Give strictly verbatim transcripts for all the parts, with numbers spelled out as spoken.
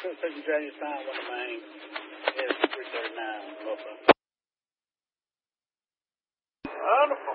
Taking James Time with the main is three thirty-nine. Wonderful.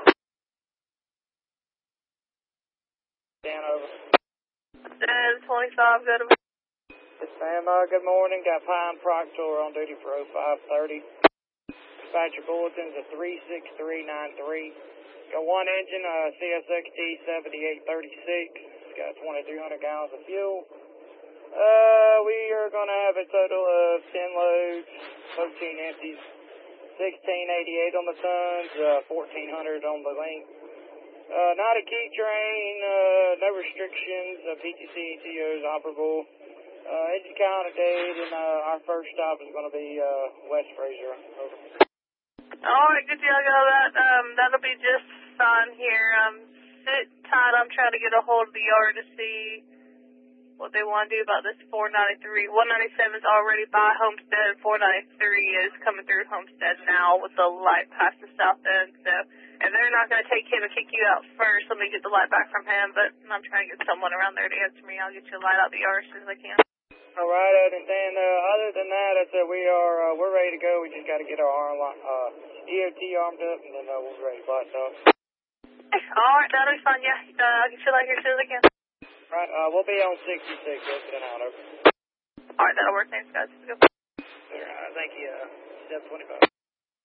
Dan over. ten twenty-five, go to... Yes, ma'am. Uh, good morning. Got Pine Proctor on duty for oh five thirty. Dispatcher bulletins at three six three nine three. Got one engine, uh, C S X T seventy-eight thirty-six. It's got twenty-three hundred gallons of fuel. Uh, we are going to have a total of ten loads, thirteen empties, sixteen eighty-eight on the tons, uh, fourteen hundred on the length. Uh, not a key train, uh, no restrictions, uh, P T C E T O is operable. Uh, engine count date, and uh, our first stop is going to be uh, West Fraser. Over. Alright, good deal, got that. Um, that'll be just fine here. Um, sit tight, I'm trying to get a hold of the yard to see what they want to do about this four ninety-three. one ninety-seven is already by Homestead. four ninety-three is coming through Homestead now with the light past the south end. So, and they're not going to take him and kick you out first. Let me get the light back from him, but I'm trying to get someone around there to answer me. I'll get you a light out the yard as soon as I can. All right, I understand. Uh, other than that, I said we are uh, we're ready to go. We just got to get our arm, uh, E O T armed up, and then uh, we'll be ready to blast off. Alright, that'll be fine, yeah. Uh, I'll get you a light here as soon as I can. Right, uh, we'll be on sixty-six, listening out, over. Alright, that'll work. Thanks, guys. Let's go. Alright, thank you. Uh, step twenty-five.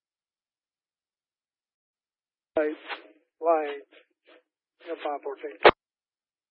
Light, light, five fourteen.